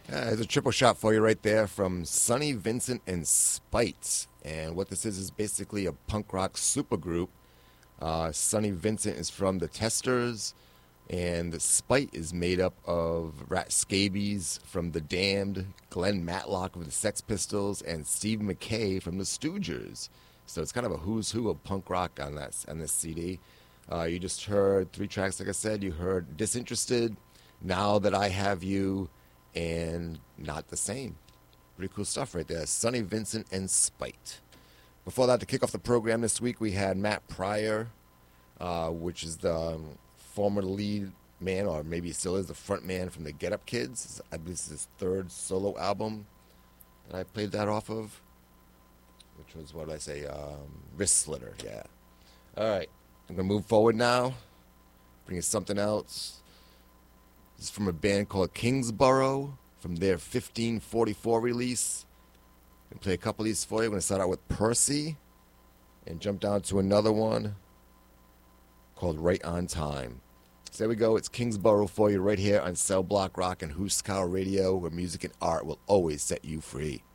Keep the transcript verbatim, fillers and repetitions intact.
Yeah, there's a triple shot for you right there from Sonny Vincent and Spite. And what this is is basically a punk rock supergroup. Uh, Sonny Vincent is from the Testers, and the Spite is made up of Rat Scabies from the Damned, Glenn Matlock of the Sex Pistols, and Steve McKay from the Stooges. So it's kind of a who's who of punk rock on that on this C D. Uh, you just heard three tracks, like I said. You heard Disinterested, Now That I Have You, and Not the Same. Pretty cool stuff right there. Sonny Vincent and Spite. Before that, to kick off the program this week, we had Matt Pryor, uh, which is the um, former lead man, or maybe he still is, the front man from the Get Up Kids. I believe this is his third solo album that I played that off of, which was, what did I say, um, Wrist Slitter, yeah. All right, I'm going to move forward now, bring you something else. This is from a band called Kingsborough, from their fifteen forty-four release. I'm going to play a couple of these for you. I'm going to start out with Percy and jump down to another one called Right on Time. So there we go. It's Kingsborough for you right here on Cell Block Rock and Huskar Radio, where music and art will always set you free.